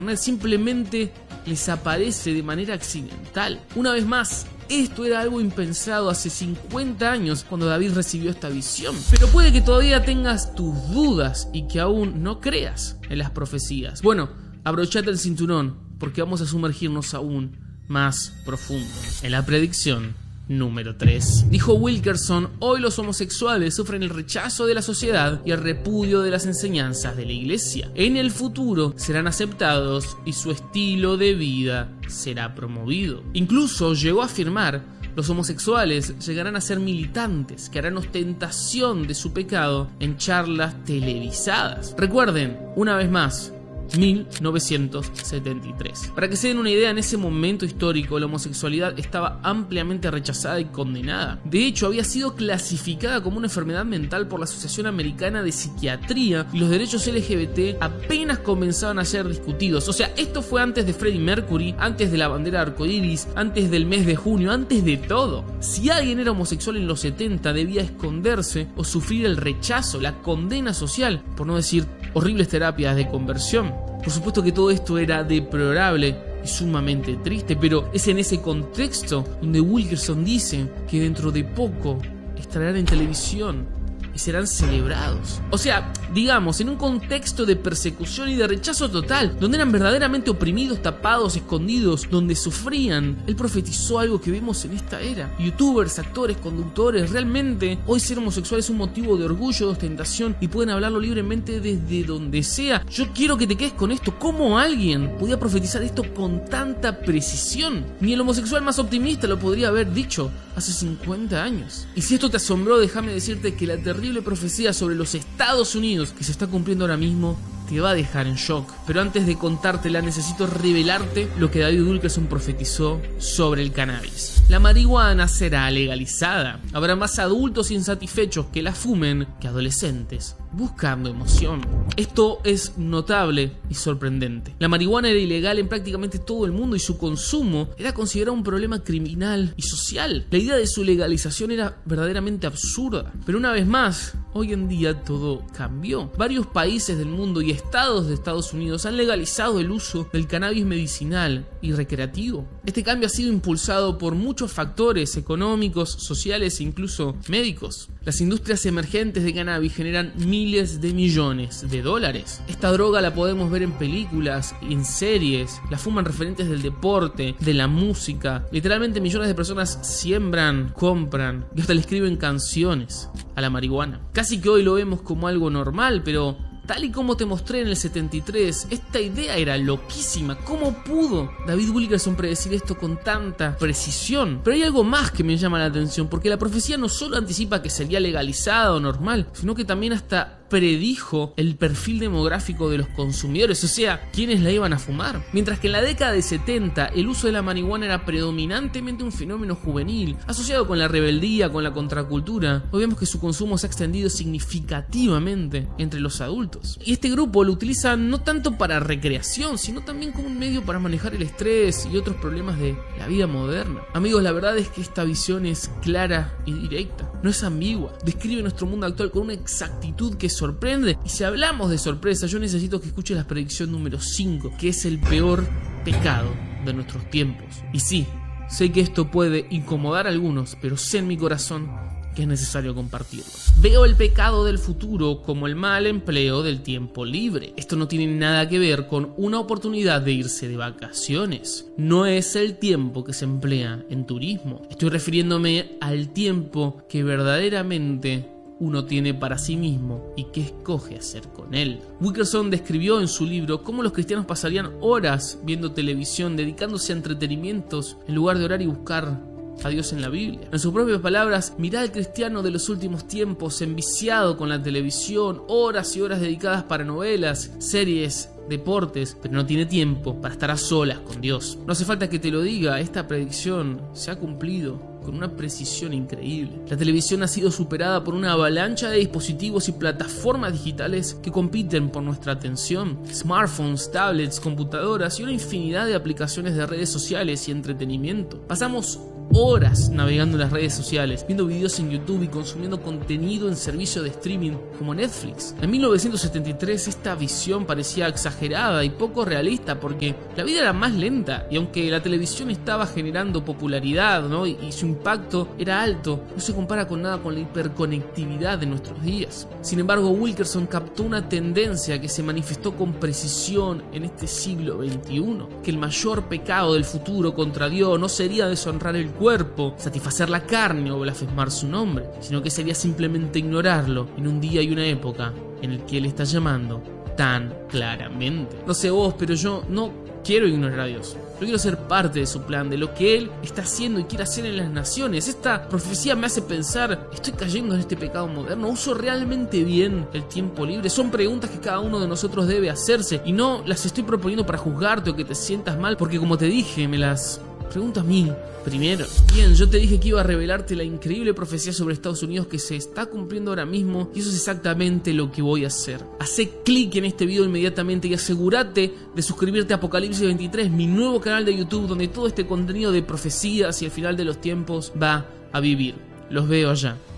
simplemente les aparece de manera accidental. Una vez más, esto era algo impensado hace 50 años cuando David recibió esta visión. Pero puede que todavía tengas tus dudas y que aún no creas en las profecías. Bueno, abrochate el cinturón porque vamos a sumergirnos aún más profundo en la predicción número 3. Dijo Wilkerson: hoy los homosexuales sufren el rechazo de la sociedad y el repudio de las enseñanzas de la iglesia. En el futuro serán aceptados y su estilo de vida será promovido. Incluso llegó a afirmar: los homosexuales llegarán a ser militantes que harán ostentación de su pecado en charlas televisadas. Recuerden, una vez más, 1973. Para que se den una idea, en ese momento histórico la homosexualidad estaba ampliamente rechazada y condenada. De hecho, había sido clasificada como una enfermedad mental por la Asociación Americana de Psiquiatría y los derechos LGBT apenas comenzaban a ser discutidos. O sea, esto fue antes de Freddie Mercury, antes de la bandera arcoíris, antes del mes de junio, antes de todo. Si alguien era homosexual en los 70, debía esconderse o sufrir el rechazo, la condena social, por no decir horribles terapias de conversión. Por supuesto que todo esto era deplorable y sumamente triste, pero es en ese contexto donde Wilkerson dice que dentro de poco estarán en televisión y serán celebrados. O sea, digamos, en un contexto de persecución y de rechazo total, donde eran verdaderamente oprimidos, tapados, escondidos, donde sufrían, él profetizó algo que vemos en esta era. Youtubers, actores, conductores, realmente hoy ser homosexual es un motivo de orgullo, de ostentación y pueden hablarlo libremente desde donde sea. Yo quiero que te quedes con esto. ¿Cómo alguien podía profetizar esto con tanta precisión? Ni el homosexual más optimista lo podría haber dicho hace 50 años. Y si esto te asombró, déjame decirte que la terrible profecía sobre los Estados Unidos que se está cumpliendo ahora mismo te va a dejar en shock. Pero antes de contártela, necesito revelarte lo que David Wilkerson profetizó sobre el cannabis. La marihuana será legalizada. Habrá más adultos insatisfechos que la fumen que adolescentes buscando emoción. Esto es notable y sorprendente. La marihuana era ilegal en prácticamente todo el mundo y su consumo era considerado un problema criminal y social. La idea de su legalización era verdaderamente absurda. Pero una vez más, hoy en día todo cambió. Varios países del mundo y estados de Estados Unidos han legalizado el uso del cannabis medicinal y recreativo. Este cambio ha sido impulsado por muchos factores económicos, sociales e incluso médicos. Las industrias emergentes de cannabis generan miles de millones de dólares. Esta droga la podemos ver en películas, en series, la fuman referentes del deporte, de la música. Literalmente millones de personas siembran, compran y hasta le escriben canciones a la marihuana. Casi que hoy lo vemos como algo normal, pero tal y como te mostré en el 73, esta idea era loquísima. ¿Cómo pudo David Wilkerson predecir esto con tanta precisión? Pero hay algo más que me llama la atención, porque la profecía no solo anticipa que sería legalizada o normal, sino que también hasta predijo el perfil demográfico de los consumidores, o sea, quiénes la iban a fumar. Mientras que en la década de 70 el uso de la marihuana era predominantemente un fenómeno juvenil, asociado con la rebeldía, con la contracultura, hoy vemos que su consumo se ha extendido significativamente entre los adultos. Y este grupo lo utiliza no tanto para recreación, sino también como un medio para manejar el estrés y otros problemas de la vida moderna. Amigos, la verdad es que esta visión es clara y directa, no es ambigua, describe nuestro mundo actual con una exactitud que sorprende. Y si hablamos de sorpresa, yo necesito que escuches la predicción número 5, que es el peor pecado de nuestros tiempos. Y sí, sé que esto puede incomodar a algunos, pero sé en mi corazón que es necesario compartirlo. Veo el pecado del futuro como el mal empleo del tiempo libre. Esto no tiene nada que ver con una oportunidad de irse de vacaciones. No es el tiempo que se emplea en turismo. Estoy refiriéndome al tiempo que verdaderamente uno tiene para sí mismo y qué escoge hacer con él. Wilkerson describió en su libro cómo los cristianos pasarían horas viendo televisión, dedicándose a entretenimientos en lugar de orar y buscar a Dios en la Biblia. En sus propias palabras, mirá al cristiano de los últimos tiempos enviciado con la televisión, horas y horas dedicadas para novelas, series, deportes, pero no tiene tiempo para estar a solas con Dios. No hace falta que te lo diga, esta predicción se ha cumplido con una precisión increíble. La televisión ha sido superada por una avalancha de dispositivos y plataformas digitales que compiten por nuestra atención. Smartphones, tablets, computadoras y una infinidad de aplicaciones de redes sociales y entretenimiento. Pasamos horas navegando en las redes sociales, viendo videos en YouTube y consumiendo contenido en servicios de streaming como Netflix. En 1973 esta visión parecía exagerada y poco realista porque la vida era más lenta y aunque la televisión estaba generando popularidad, ¿no? y su impacto era alto, no se compara con nada con la hiperconectividad de nuestros días. Sin embargo, Wilkerson captó una tendencia que se manifestó con precisión en este siglo XXI, que el mayor pecado del futuro contra Dios no sería deshonrar el cuerpo, satisfacer la carne o blasfemar su nombre, sino que sería simplemente ignorarlo en un día y una época en el que Él está llamando tan claramente. No sé vos, pero yo no quiero ignorar a Dios. Yo quiero ser parte de su plan, de lo que Él está haciendo y quiere hacer en las naciones. Esta profecía me hace pensar, ¿estoy cayendo en este pecado moderno? ¿Uso realmente bien el tiempo libre? Son preguntas que cada uno de nosotros debe hacerse y no las estoy proponiendo para juzgarte o que te sientas mal, porque como te dije, me las pregunto a mí primero. Bien, yo te dije que iba a revelarte la increíble profecía sobre Estados Unidos que se está cumpliendo ahora mismo y eso es exactamente lo que voy a hacer. Hacé clic en este video inmediatamente y asegúrate de suscribirte a Apocalipsis 23, mi nuevo canal de YouTube donde todo este contenido de profecías y el final de los tiempos va a vivir. Los veo allá.